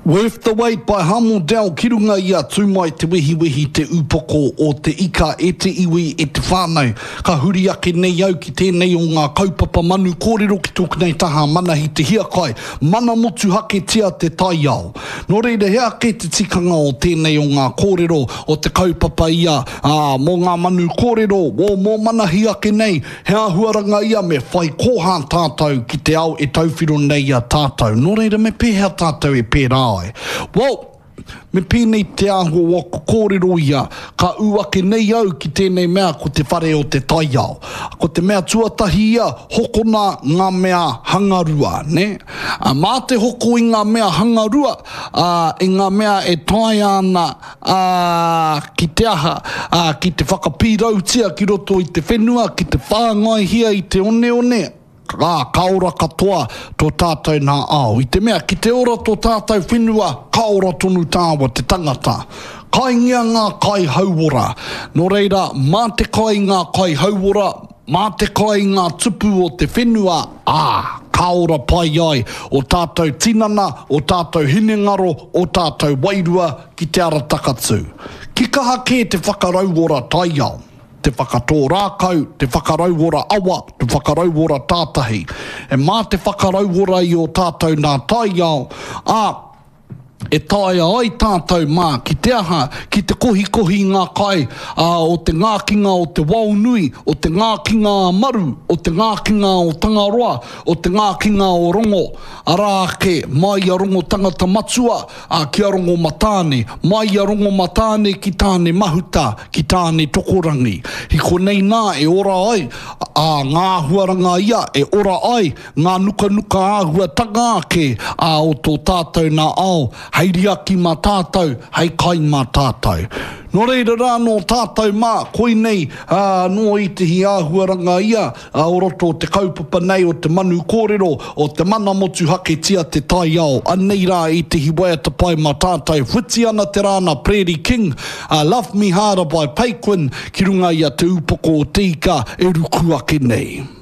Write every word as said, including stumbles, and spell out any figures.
Worth the wait by Hamildel ki runga ia tūmai te wehi wehi te upoko o te ika e te iwi e te whānau. Ka huri ake nei au ki tēnei o ngā kaupapa manu kōrero ki tōku nei taha mana hi te hiakai. Mana motu hake tia te tai au. Nō reira hea ke te tikanga o tēnei o ngā kōrero o te kaupapa ia uh, mō ngā manu kōrero o mō mana hi ake nei. Hea huaranga ia me whai kōhā tātou ki te au e tauwhiro nei a tātou. Nō reira me pēhea tātou e pērā. Well, me pēnei te aho o kōrero ia, ka uake nei au ki tēnei mea ko te whare o te tai au. Ko te mea tuatahi ia, hokona ngā mea hangarua, ne? Uh, mā te hoko i ngā mea hangarua, uh, i ngā mea e tai ana uh, ki te aha, uh, ki te whakapirautia ki roto i te whenua, ki te whāngai hia i te one one. Rā, kaora katoa tō tātou nā au. I te mea, ki te ora tō tātou whenua, kaora tonu tāua te tangata. Kai ngia ngā kai hauora. Nō reira, mā te kai ngā kai hauora, mā te kai ngā tupu o te whenua, ā, kaora pai ai o tātou tinana, o tātou hinengaro, o tātou wairua ki te ara takatū. Ki kaha kē te whakarauora tai au. Te whakatō rākau, te whakarauora awa, te whakarauora tātahi. E mā te whakarauora i o tātou nā tai au, a e tai ai tātou mā ki te aha, ki te kohi-kohi ngā kai, uh, o te ngākinga o te waunui, o te ngākinga maru, o te ngākinga o Tangaroa, o te ngākinga o Rongo, arā ke mai a Rongo tangata matua, uh, ki a Rongo matāne, mai a Rongo matāne ki tāne mahuta, ki tāne tokorangi. Hiko nei nā e ora ai, uh, ngā huaranga ia, e ora ai, ngā nuka-nuka āhua tanga ake, uh, o tō tātou nā au, hei riaki mā tātou, hei kai mā tātou. Nō reira rā no tātou mā, koi nei, uh, no i te hi āhuaranga ia, uh, o roto o te kaupapa nei o te manu kōrero, o te mana motu hake tia te tai au. Anei rā i te hi waiata pai mā tātou. Whiti ana te rāna Prairie King, uh, Love Me Harder by Paquin, ki runga ia te upoko o te ika, e ruku ake nei.